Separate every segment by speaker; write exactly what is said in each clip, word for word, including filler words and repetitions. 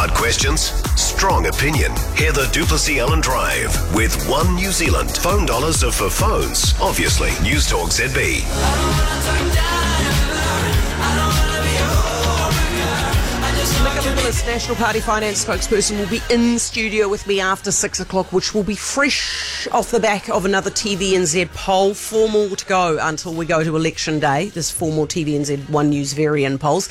Speaker 1: Hard questions, strong opinion. Heather du Plessis-Allen Drive with One New Zealand. Phone dollars are for phones, obviously. News Talk Z B.
Speaker 2: Nicola Willis, National Party Finance spokesperson, will be in studio with me after six o'clock, which will be fresh off the back of another T V N Z poll. Four more to go until we go to election day. There's four more T V N Z One News Varian polls.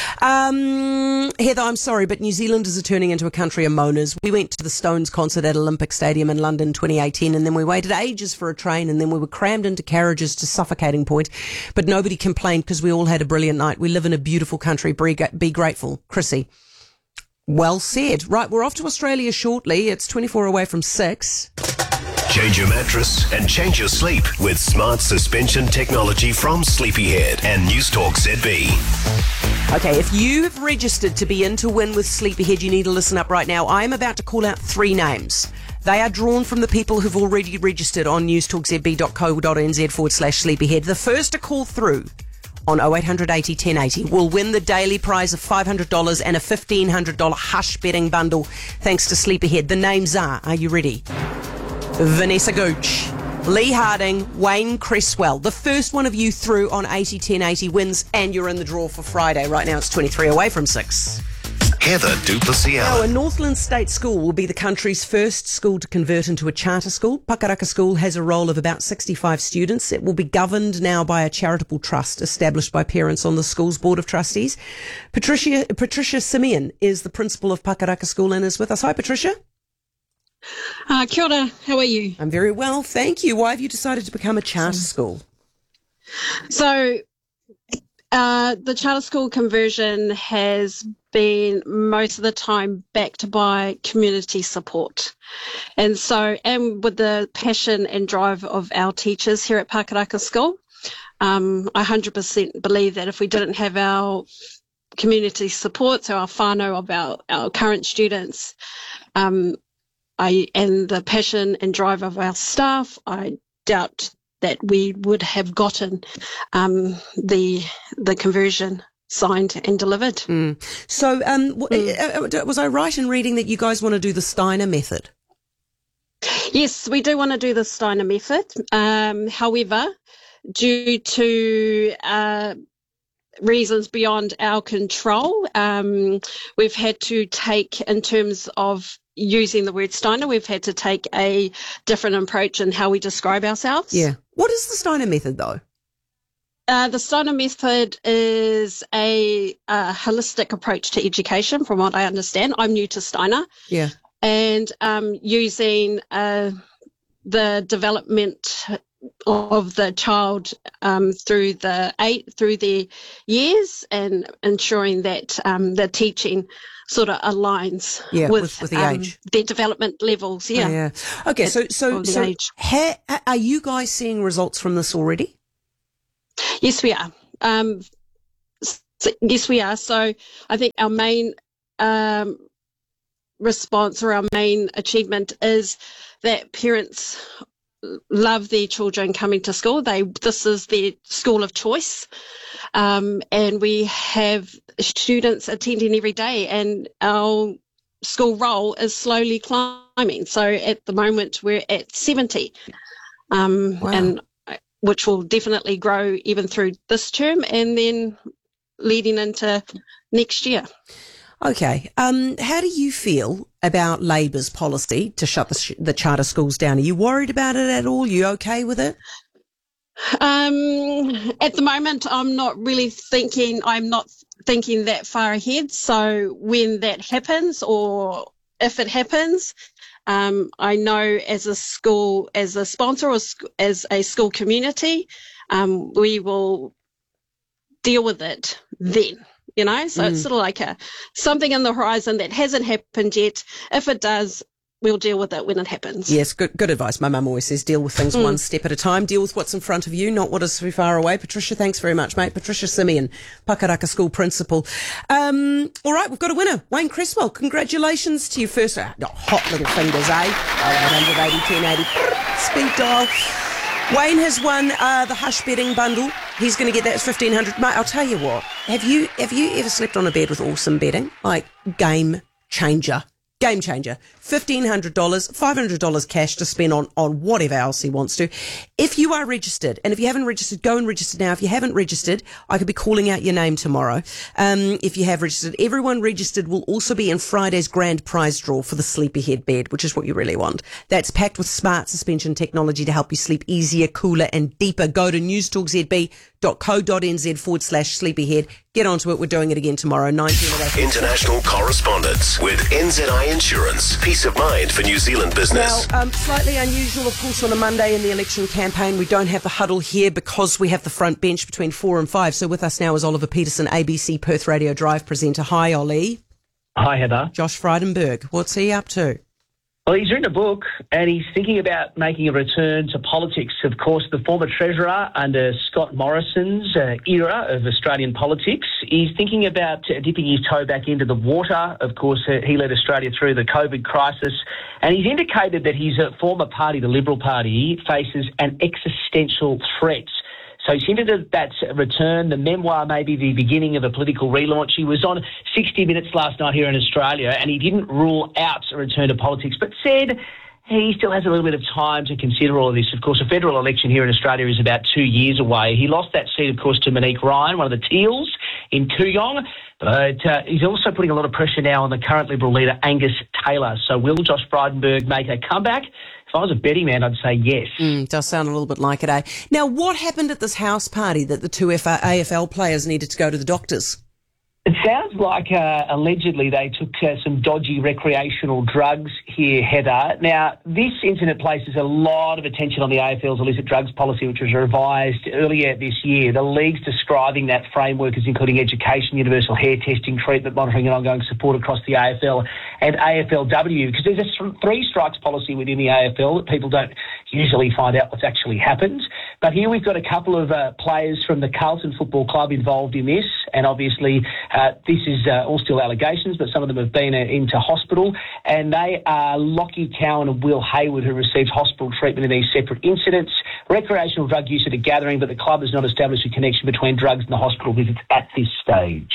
Speaker 2: Um, Heather, I'm sorry, but New Zealanders are turning into a country of moaners. We went to the Stones concert at Olympic Stadium in London twenty eighteen, and then we waited ages for a train, and then we were crammed into carriages to suffocating point. But nobody complained because we all had a brilliant night. We live in a beautiful country. Be grateful. Chrissy. Well said. Right, we're off to Australia shortly. It's twenty-four away from six.
Speaker 1: Change your mattress and change your sleep with smart suspension technology from Sleepyhead and News Talk Z B.
Speaker 2: Okay, if you have registered to be in to win with Sleepyhead, you need to listen up right now. I am about to call out three names. They are drawn from the people who've already registered on newstalkzb.co.nz forward slash Sleepyhead. The first to call through on oh eight hundred eighty ten eighty will win the daily prize of five hundred dollars and a fifteen hundred dollars Hush betting bundle thanks to Sleepyhead. The names are, are you ready? Vanessa Gooch, Lee Harding, Wayne Cresswell. The first one of you through on eighty ten eighty wins, and you're in the draw for Friday. Right now it's twenty-three away from six.
Speaker 1: Heather du Plessis-Allen.
Speaker 2: Now, a Northland State School will be the country's first school to convert into a charter school. Pakaraka School has a roll of about sixty-five students. It will be governed now by a charitable trust established by parents on the school's board of trustees. Patricia Patricia Simeon is the principal of Pakaraka School and is with us. Hi, Patricia.
Speaker 3: Uh, kia ora, how are you?
Speaker 2: I'm very well, thank you. Why have you decided to become a charter school?
Speaker 3: So, uh, the charter school conversion has been most of the time backed by community support. And so, and with the passion and drive of our teachers here at Pakaraka School, um, I one hundred percent believe that if we didn't have our community support, so our whānau of our, our current students, um, I, and the passion and drive of our staff, I doubt that we would have gotten um, the the conversion signed and delivered.
Speaker 2: Mm. So, um,
Speaker 3: mm.
Speaker 2: was I right in reading that you guys want to do the Steiner method?
Speaker 3: Yes, we do want to do the Steiner method. Um, however, due to uh, reasons beyond our control, um, we've had to take, in terms of using the word Steiner, we've had to take a different approach in how we describe ourselves.
Speaker 2: Yeah. What is the Steiner method, though?
Speaker 3: Uh, the Steiner method is a, a holistic approach to education, from what I understand. I'm new to Steiner.
Speaker 2: Yeah.
Speaker 3: And um, using uh, the development of the child um, through the eight through the years, and ensuring that um, the teaching sort of aligns
Speaker 2: yeah,
Speaker 3: with,
Speaker 2: with, with the
Speaker 3: um,
Speaker 2: age,
Speaker 3: their development levels. Yeah.
Speaker 2: Oh, yeah. Okay. So, so, so,
Speaker 3: age.
Speaker 2: Ha, are you guys seeing results from this already?
Speaker 3: Yes, we are. Um, so, yes, we are. So, I think our main um, response, or our main achievement, is that parents love their children coming to school. They this is their school of choice, um, and we have students attending every day, and our school roll is slowly climbing. So at the moment we're at seventy, um,
Speaker 2: wow.
Speaker 3: and which will definitely grow even through this term and then leading into next year.
Speaker 2: Okay. Um, how do you feel about Labor's policy to shut the, sh- the charter schools down? Are you worried about it at all? Are you okay with it?
Speaker 3: Um, at the moment, I'm not really thinking, I'm not thinking that far ahead. So when that happens, or if it happens, um, I know as a school, as a sponsor, or as a school community, um, we will deal with it then. You know, so mm. it's sort of like a something in the horizon that hasn't happened yet. If it does, we'll deal with it when it happens.
Speaker 2: Yes, good good advice. My mum always says deal with things mm. one step at a time. Deal with what's in front of you, not what is too far away. Patricia, thanks very much, mate. Patricia Simeon, Pakaraka School Principal. Um, all right, we've got a winner. Wayne Cresswell, congratulations to you first. Uh, oh, hot little fingers, eh? one eight eighty ten eighty. Speed dial. Wayne has won uh, the Hush betting bundle. He's going to get that fifteen hundred dollars. Mate, I'll tell you what. Have you have you ever slept on a bed with awesome betting? Like game changer. Game changer. fifteen hundred dollars, five hundred dollars cash to spend on, on whatever else he wants to. If you are registered, and if you haven't registered, go and register now. If you haven't registered, I could be calling out your name tomorrow. Um, if you have registered, everyone registered will also be in Friday's grand prize draw for the Sleepyhead bed, which is what you really want. That's packed with smart suspension technology to help you sleep easier, cooler and deeper. Go to newstalkzb.co.nz forward slash sleepyhead. Get onto it. We're doing it again tomorrow, nineteen of
Speaker 1: International correspondence with N Z I Insurance. Peace of mind for New Zealand business.
Speaker 2: Now, um, slightly unusual, of course, on a Monday in the election campaign. We don't have the huddle here because we have the front bench between four and five. So with us now is Oliver Peterson, A B C Perth Radio Drive presenter. Hi, Ollie.
Speaker 4: Hi, Heather.
Speaker 2: Josh Frydenberg. What's he up to?
Speaker 4: Well, he's written a book and he's thinking about making a return to politics. Of course, the former Treasurer under Scott Morrison's uh, era of Australian politics, he's thinking about uh, dipping his toe back into the water. Of course, uh, he led Australia through the COVID crisis, and he's indicated that his uh, former party, the Liberal Party, faces an existential threat. So he's hinted at that return. The memoir may be the beginning of a political relaunch. He was on sixty minutes last night here in Australia, and he didn't rule out a return to politics, but said he still has a little bit of time to consider all of this. Of course, a federal election here in Australia is about two years away. He lost that seat, of course, to Monique Ryan, one of the Teals in Kooyong. But uh, he's also putting a lot of pressure now on the current Liberal leader, Angus Taylor. So will Josh Frydenberg make a comeback? If I was a betting man, I'd say yes.
Speaker 2: Mm, does sound a little bit like it, eh? Now, what happened at this house party that the two F- A F L players needed to go to the doctors?
Speaker 4: It sounds like uh, allegedly they took uh, some dodgy recreational drugs here, Heather. Now, this incident places a lot of attention on the A F L's illicit drugs policy, which was revised earlier this year. The league's describing that framework as including education, universal hair testing, treatment monitoring and ongoing support across the A F L and A F L W, because there's a three strikes policy within the A F L that people don't usually find out what's actually happened. But here we've got a couple of uh, players from the Carlton Football Club involved in this, and obviously uh, this is uh, all still allegations, but some of them have been uh, into hospital, and they are Lockie Cowan and Will Hayward, who received hospital treatment in these separate incidents. Recreational drug use at a gathering, but the club has not established a connection between drugs and the hospital visits at this stage.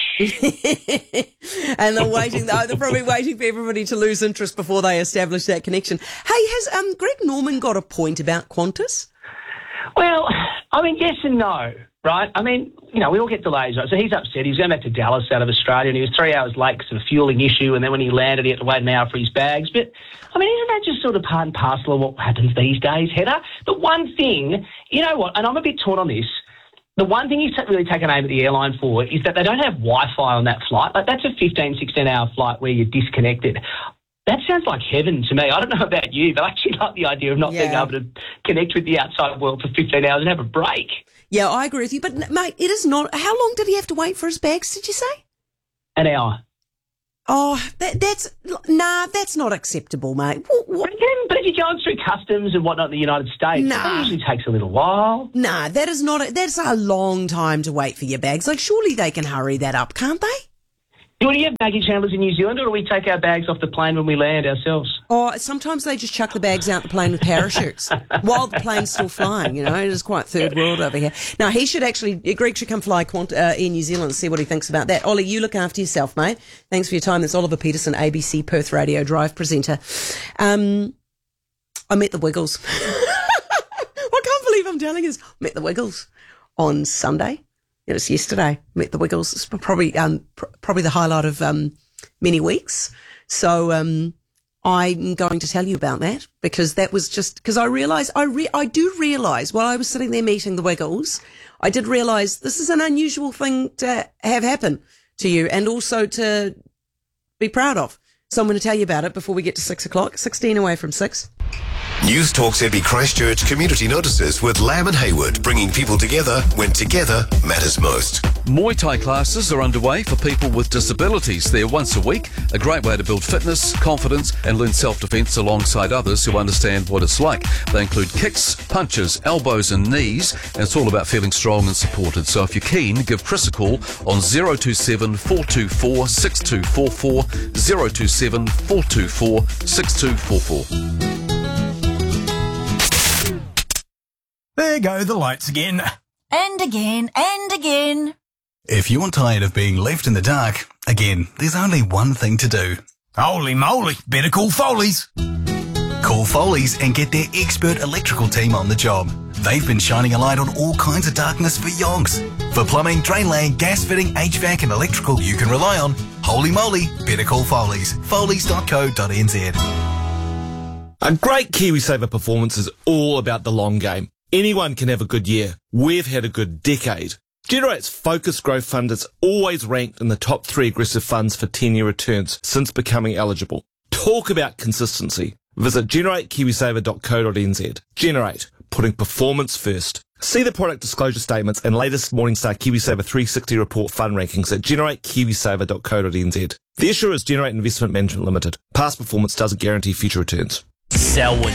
Speaker 2: And they're waiting, they're probably waiting for everybody to lose interest before they establish that connection. Hey, has um, Greg Norman got a point about Qantas?
Speaker 4: Well, I mean, yes and no, right? I mean, you know, we all get delays, right? So he's upset. He was going back to Dallas out of Australia, and he was three hours late because of a fueling issue, and then when he landed, he had to wait an hour for his bags. But, I mean, isn't that just sort of part and parcel of what happens these days, Heather? The one thing, you know what, and I'm a bit torn on this, the one thing he's really taken aim at the airline for is that they don't have Wi-Fi on that flight. Like, that's a fifteen, sixteen-hour flight where you're disconnected. That sounds like heaven to me. I don't know about you, but I actually like the idea of not yeah. being able to connect with the outside world for fifteen hours and have a break.
Speaker 2: Yeah, I agree with you. But, mate, it is not... How long did he have to wait for his bags, did you say?
Speaker 4: An hour.
Speaker 2: Oh, that, that's... Nah, that's not acceptable, mate. What, what?
Speaker 4: But if you're going through customs and whatnot in the United States, nah. It usually takes a little while.
Speaker 2: Nah, that is not... A, that's a long time to wait for your bags. Like, surely they can hurry that up, can't they?
Speaker 4: Do you have baggage handlers in New Zealand, or do we take our bags off the plane when we land ourselves?
Speaker 2: Oh, sometimes they just chuck the bags out the plane with parachutes while the plane's still flying, you know. It is quite third world over here. Now, he should actually, Greg should come fly Quant, uh, in New Zealand and see what he thinks about that. Ollie, you look after yourself, mate. Thanks for your time. That's Oliver Peterson, A B C Perth Radio Drive presenter. Um, I met the Wiggles. I can't believe I'm telling you this. I met the Wiggles on Sunday. It was yesterday. Met the Wiggles. It's probably um, pr- probably the highlight of um, many weeks. So um, I'm going to tell you about that because that was just because I realise I re- I do realise while I was sitting there meeting the Wiggles, I did realise this is an unusual thing to have happen to you and also to be proud of. So I'm going to tell you about it before we get to six o'clock. Sixteen away from six.
Speaker 1: News Talk Z B Christchurch community notices with Lamb and Hayward, bringing people together when together matters most.
Speaker 5: Muay Thai classes are underway for people with disabilities. They're once a week, a great way to build fitness, confidence and learn self-defence alongside others who understand what it's like. They include kicks, punches, elbows and knees, and it's all about feeling strong and supported. So if you're keen, give Chris a call on zero two seven, four two four, six two four four, zero two seven, four two four, six two four four.
Speaker 6: There go the lights again.
Speaker 7: And again, and again.
Speaker 6: If you're tired of being left in the dark, again, there's only one thing to do. Holy moly, better call Foley's. Call Foley's and get their expert electrical team on the job. They've been shining a light on all kinds of darkness for yonks. For plumbing, drain laying, gas fitting, H V A C and electrical you can rely on, holy moly, better call Foley's. Foley's dot co dot n z.
Speaker 8: A great KiwiSaver performance is all about the long game. Anyone can have a good year. We've had a good decade. Generate's Focus Growth Fund is always ranked in the top three aggressive funds for ten-year returns since becoming eligible. Talk about consistency. Visit generate kiwisaver dot co dot n z. Generate, putting performance first. See the product disclosure statements and latest Morningstar KiwiSaver three sixty report fund rankings at generate kiwisaver dot co dot n z. The issuer is Generate Investment Management Limited. Past performance doesn't guarantee future returns.
Speaker 9: Selwood.